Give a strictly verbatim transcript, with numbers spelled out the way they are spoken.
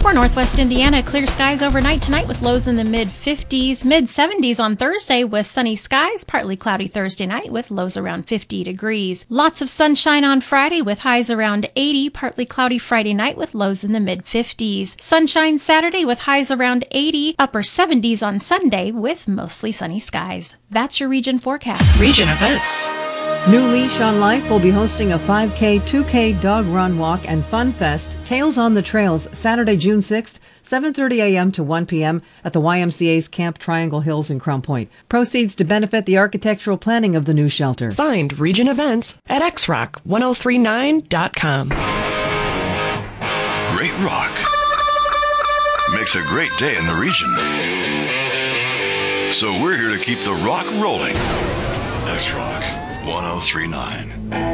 For Northwest Indiana, clear skies overnight tonight with lows in the mid fifties, mid seventies on Thursday with sunny skies, partly cloudy Thursday night with lows around fifty degrees. Lots of sunshine on Friday with highs around eighty, partly cloudy Friday night with lows in the mid fifties. Sunshine Saturday with highs around eighty, upper seventies on Sunday with mostly sunny skies. That's your region forecast. Region events. New Leash on Life will be hosting a five K, two K dog run, walk, and fun fest, Tails on the Trails, Saturday, June sixth, seven thirty a.m. to one p.m. at the Y M C A's Camp Triangle Hills in Crown Point. Proceeds to benefit the architectural planning of the new shelter. Find region events at x rock ten thirty-nine dot com. Great rock makes a great day in the region. So we're here to keep the rock rolling. X Rock ten thirty-nine.